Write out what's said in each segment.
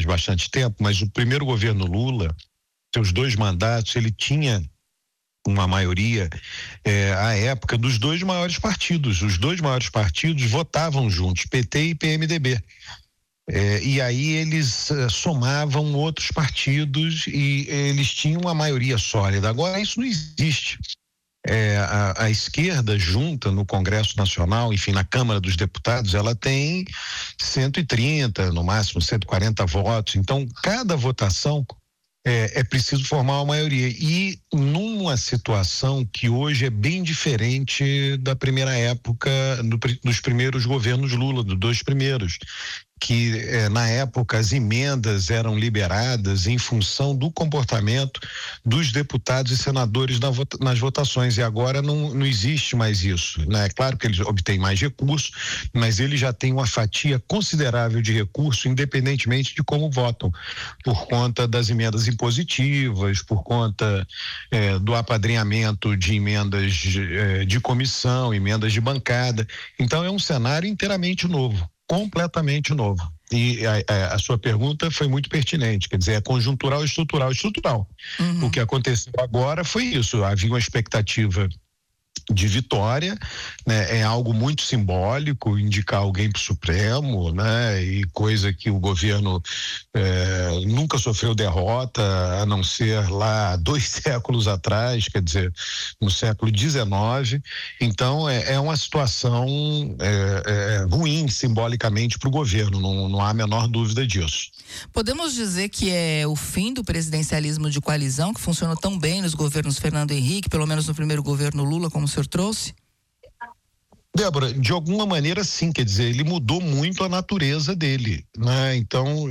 faz bastante tempo, mas o primeiro governo Lula, seus 2 mandatos, ele tinha uma maioria, à época, dos 2 maiores partidos. Os 2 maiores partidos votavam juntos, PT e PMDB. E aí eles somavam outros partidos e eles tinham uma maioria sólida. Agora isso não existe. A esquerda junta no Congresso Nacional, enfim, na Câmara dos Deputados, ela tem 130, no máximo 140 votos. Então, cada votação é preciso formar uma maioria. E numa situação que hoje é bem diferente da primeira época, dos primeiros governos Lula, dos 2 primeiros, que na época as emendas eram liberadas em função do comportamento dos deputados e senadores nas votações, e agora não existe mais isso, né? É claro que eles obtêm mais recursos, mas eles já têm uma fatia considerável de recurso, independentemente de como votam, por conta das emendas impositivas, por conta do apadrinhamento de emendas de comissão, emendas de bancada. Então é um cenário inteiramente novo, completamente novo. E a sua pergunta foi muito pertinente, quer dizer, é conjuntural, estrutural. Uhum. O que aconteceu agora foi isso, havia uma expectativa de vitória, né? É algo muito simbólico indicar alguém para o Supremo, né? E coisa que o governo nunca sofreu derrota, a não ser lá 2 séculos atrás, quer dizer, no século XIX. Então é uma situação ruim simbolicamente para o governo, não há a menor dúvida disso. Podemos dizer que é o fim do presidencialismo de coalizão, que funcionou tão bem nos governos Fernando Henrique, pelo menos no primeiro governo Lula, como o senhor trouxe? Débora, de alguma maneira sim, quer dizer, ele mudou muito a natureza dele, né? Então,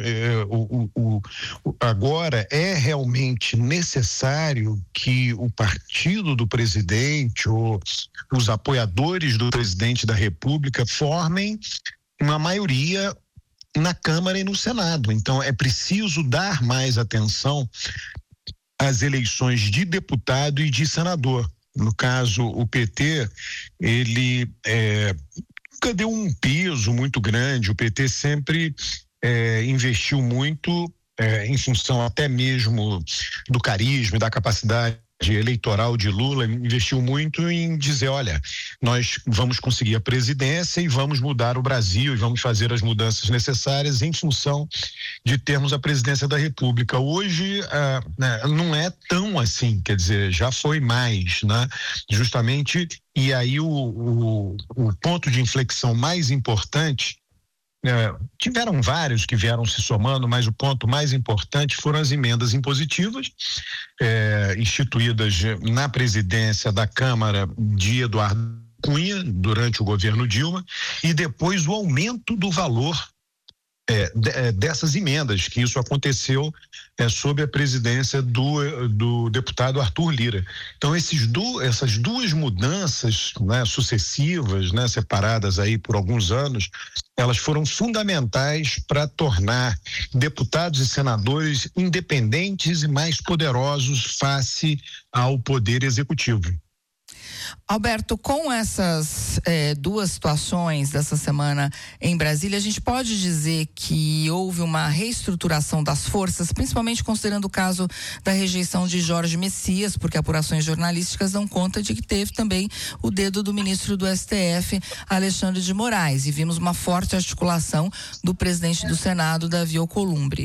agora é realmente necessário que o partido do presidente ou os apoiadores do presidente da República formem uma maioria na Câmara e no Senado. Então é preciso dar mais atenção às eleições de deputado e de senador. No caso, o PT, ele nunca deu um peso muito grande. O PT sempre investiu muito em função até mesmo do carisma e da capacidade eleitoral de Lula, investiu muito em dizer, olha, nós vamos conseguir a presidência e vamos mudar o Brasil e vamos fazer as mudanças necessárias em função de termos a presidência da República. Hoje não é tão assim, quer dizer, já foi mais, né? Justamente, e aí o ponto de inflexão mais importante, tiveram vários que vieram se somando, mas o ponto mais importante foram as emendas impositivas instituídas na presidência da Câmara de Eduardo Cunha durante o governo Dilma, e depois o aumento do valor dessas emendas, que isso aconteceu sob a presidência do deputado Arthur Lira. Então essas 2 mudanças, né, sucessivas, né, separadas aí por alguns anos, elas foram fundamentais para tornar deputados e senadores independentes e mais poderosos face ao poder executivo. Alberto, com essas 2 situações dessa semana em Brasília, a gente pode dizer que houve uma reestruturação das forças, principalmente considerando o caso da rejeição de Jorge Messias, porque apurações jornalísticas dão conta de que teve também o dedo do ministro do STF, Alexandre de Moraes, e vimos uma forte articulação do presidente do Senado, Davi Alcolumbre.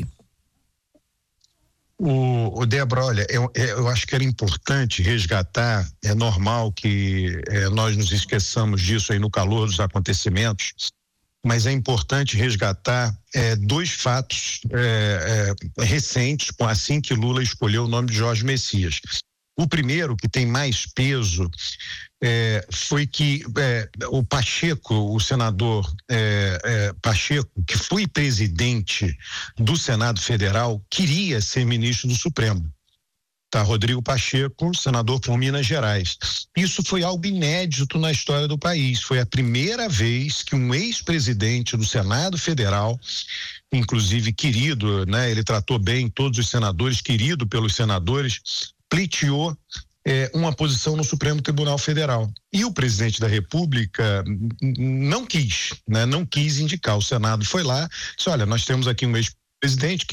Débora, olha, eu acho que era importante resgatar, é normal que nós nos esqueçamos disso aí no calor dos acontecimentos, mas é importante resgatar 2 fatos recentes, assim que Lula escolheu o nome de Jorge Messias. O primeiro, que tem mais peso, foi que o Pacheco, o senador Pacheco, que foi presidente do Senado Federal, queria ser ministro do Supremo. Tá, Rodrigo Pacheco, senador por Minas Gerais. Isso foi algo inédito na história do país. Foi a primeira vez que um ex-presidente do Senado Federal, inclusive querido, né? Ele tratou bem todos os senadores, querido pelos senadores, pleiteou uma posição no Supremo Tribunal Federal. E o presidente da República não quis, né? Não quis indicar. O Senado foi lá, disse, olha, nós temos aqui um ex-presidente que